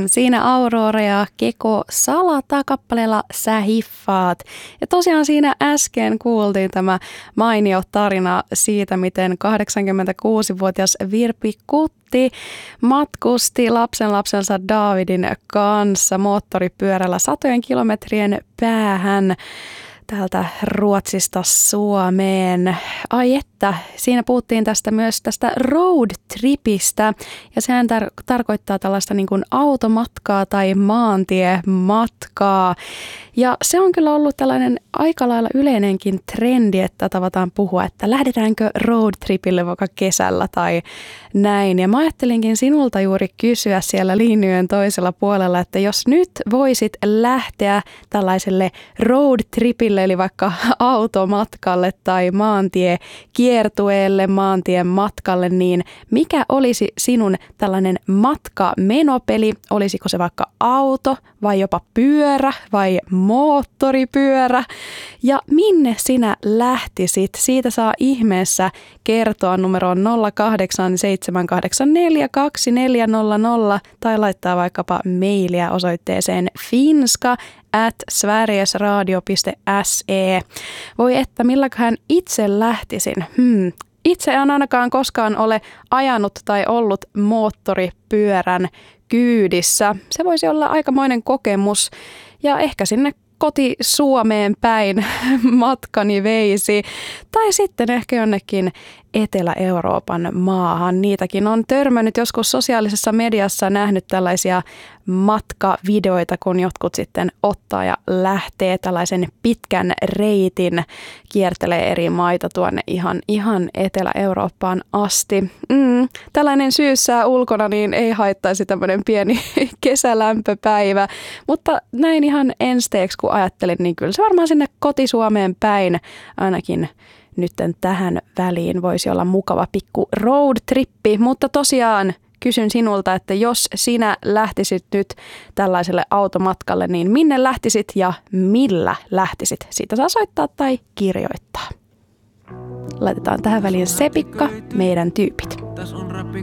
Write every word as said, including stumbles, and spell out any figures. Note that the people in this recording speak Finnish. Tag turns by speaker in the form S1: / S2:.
S1: Siinä Aurora ja Keko Salata kappaleella Sä hiffaat. Ja tosiaan siinä äsken kuultiin tämä mainio tarina siitä, miten kahdeksankymmentäkuusivuotias Virpi Kutti matkusti lapsen lapsensa Davidin kanssa moottoripyörällä satojen kilometrien päähän täältä Ruotsista Suomeen. Ai että, siinä puhuttiin tästä myös tästä road tripistä, ja sehän tar- tarkoittaa tällaista niin kuin automatkaa tai maantiematkaa. Ja se on kyllä ollut tällainen aika lailla yleinenkin trendi, että tavataan puhua, että lähdetäänkö road tripille vaikka kesällä tai näin. Ja mä ajattelinkin sinulta juuri kysyä siellä linjojen toisella puolella, että jos nyt voisit lähteä tällaiselle road tripille, eli vaikka automatkalle tai maantiekiertueelle, maantien matkalle, niin mikä olisi sinun tällainen matkamenopeli? Olisiko se vaikka auto vai jopa pyörä vai moottoripyörä? Ja minne sinä lähtisit? Siitä saa ihmeessä kertoa numeroon nolla kahdeksan seitsemän kahdeksan neljä kaksi neljä nolla nolla tai laittaa vaikkapa mailia osoitteeseen finska at sverigesradio piste se. Voi että milläköhän itse lähtisin? Hmm. Itse en ainakaan koskaan ole ajanut tai ollut moottoripyörän kyydissä. Se voisi olla aikamoinen kokemus ja ehkä sinne koti Suomeen päin matkani veisi. Tai sitten ehkä jonnekin Etelä-Euroopan maahan. Niitäkin on törmännyt joskus sosiaalisessa mediassa, nähnyt tällaisia matkavideoita, kun jotkut sitten ottaa ja lähtee tällaisen pitkän reitin, kiertelee eri maita tuonne ihan, ihan Etelä-Eurooppaan asti. Mm, tällainen syyssää ulkona, niin ei haittaisi tämmöinen pieni kesälämpöpäivä, mutta näin ihan ensteeksi kun ajattelin, niin kyllä se varmaan sinne koti-Suomeen päin ainakin nytten tähän väliin voisi olla mukava pikku road-trippi, mutta tosiaan kysyn sinulta, että jos sinä lähtisit nyt tällaiselle automatkalle, niin minne lähtisit ja millä lähtisit? Siitä saa soittaa tai kirjoittaa. Laitetaan tähän väliin Sepikka, meidän tyypit.